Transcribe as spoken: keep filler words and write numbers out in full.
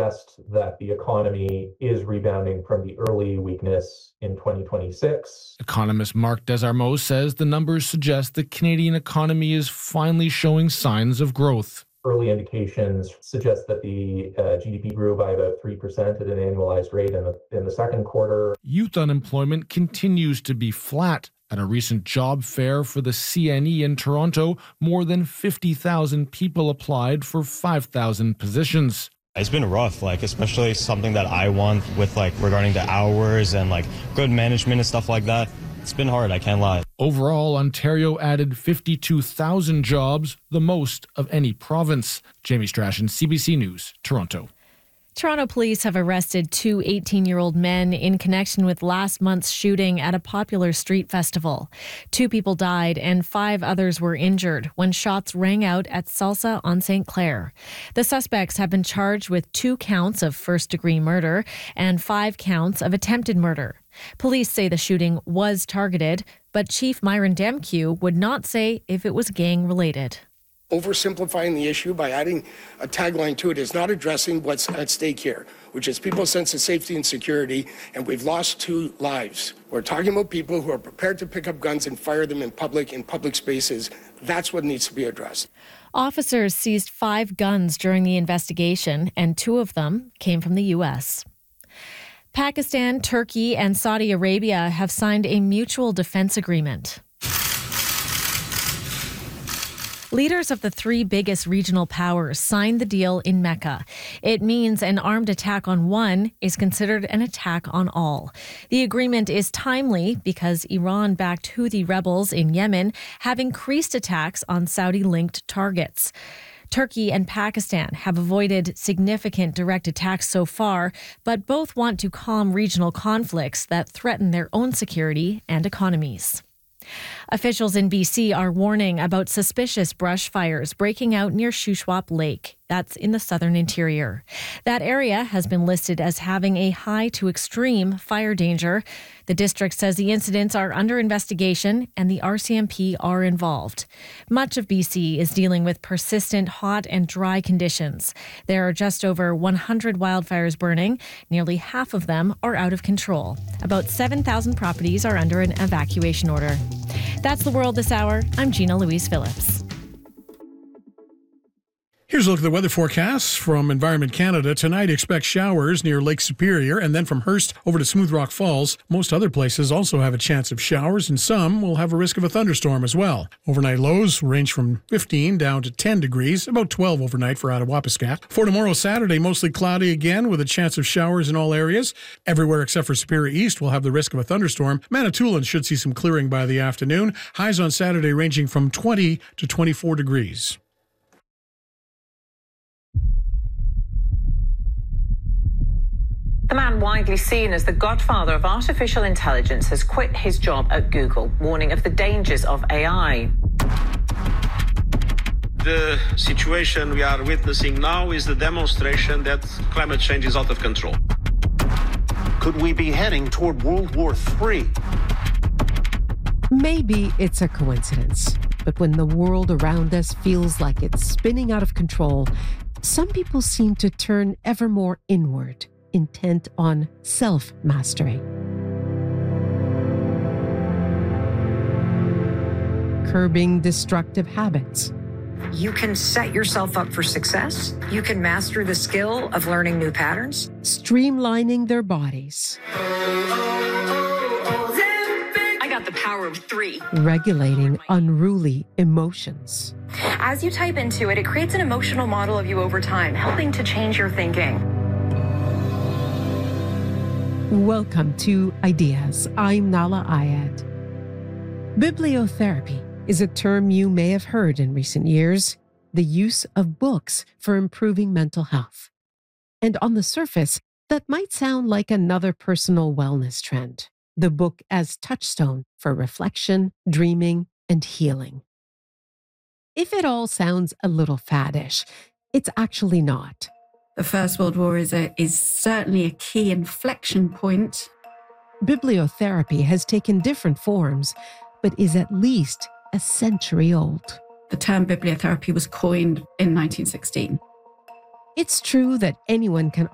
suggest that the economy is rebounding from the early weakness in twenty twenty-six. Economist Mark Desarmeaux says the numbers suggest the Canadian economy is finally showing signs of growth. Early indications suggest that the uh, G D P grew by about three percent at an annualized rate in the, in the second quarter. Youth unemployment continues to be flat. At a recent job fair for the C N E in Toronto, more than fifty thousand people applied for five thousand positions. It's been rough, like especially something that I want with like regarding the hours and like good management and stuff like that. It's been hard, I can't lie. Overall, Ontario added fifty-two thousand jobs, the most of any province. Jamie Strachan, C B C News, Toronto. Toronto police have arrested two eighteen-year-old men in connection with last month's shooting at a popular street festival. Two people died and five others were injured when shots rang out at Salsa on Saint Clair. The suspects have been charged with two counts of first-degree murder and five counts of attempted murder. Police say the shooting was targeted, but Chief Myron Demkew would not say if it was gang-related. Oversimplifying the issue by adding a tagline to it is not addressing what's at stake here, which is people's sense of safety and security, and we've lost two lives. We're talking about people who are prepared to pick up guns and fire them in public, in public spaces. That's what needs to be addressed. Officers seized five guns during the investigation, and two of them came from the U S. Pakistan, Turkey, and Saudi Arabia have signed a mutual defense agreement. Leaders of the three biggest regional powers signed the deal in Mecca. It means an armed attack on one is considered an attack on all. The agreement is timely because Iran-backed Houthi rebels in Yemen have increased attacks on Saudi-linked targets. Turkey and Pakistan have avoided significant direct attacks so far, but both want to calm regional conflicts that threaten their own security and economies. Officials in B C are warning about suspicious brush fires breaking out near Shuswap Lake. That's in the southern interior. That area has been listed as having a high to extreme fire danger. The district says the incidents are under investigation and the R C M P are involved. Much of B C is dealing with persistent hot and dry conditions. There are just over one hundred wildfires burning. Nearly half of them are out of control. About seven thousand properties are under an evacuation order. That's the world this hour. I'm Gina Louise Phillips. Here's a look at the weather forecast from Environment Canada. Tonight, expect showers near Lake Superior, and then from Hearst over to Smooth Rock Falls. Most other places also have a chance of showers, and some will have a risk of a thunderstorm as well. Overnight lows range from fifteen down to ten degrees, about twelve overnight for Attawapiskat. For tomorrow, Saturday, mostly cloudy again with a chance of showers in all areas. Everywhere except for Superior East will have the risk of a thunderstorm. Manitoulin should see some clearing by the afternoon. Highs on Saturday ranging from twenty to twenty-four degrees. The man widely seen as the godfather of artificial intelligence has quit his job at Google, warning of the dangers of A I. The situation we are witnessing now is the demonstration that climate change is out of control. Could we be heading toward World War Three? Maybe it's a coincidence, but when the world around us feels like it's spinning out of control, some people seem to turn ever more inward, intent on self-mastery. Curbing destructive habits. You can set yourself up for success. You can master the skill of learning new patterns. Streamlining their bodies. I got the power of three. Regulating unruly emotions. As you type into it, it creates an emotional model of you over time, helping to change your thinking. Welcome to Ideas. I'm Nala Ayed. Bibliotherapy is a term you may have heard in recent years, the use of books for improving mental health. And on the surface, that might sound like another personal wellness trend, the book as touchstone for reflection, dreaming, and healing. If it all sounds a little faddish, it's actually not. The First World War is, a, is certainly a key inflection point. Bibliotherapy has taken different forms, but is at least a century old. The term bibliotherapy was coined in nineteen sixteen. It's true that anyone can